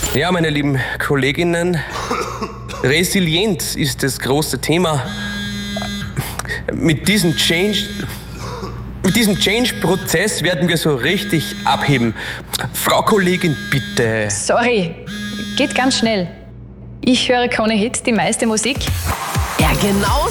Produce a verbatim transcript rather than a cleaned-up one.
Ja, meine lieben Kolleginnen, Resilienz ist das große Thema. Mit diesem Change, mit diesem Change-Prozess werden wir so richtig abheben. Frau Kollegin, bitte. Sorry, geht ganz schnell. Ich höre Krone Hit, die meiste Musik. Ja, genau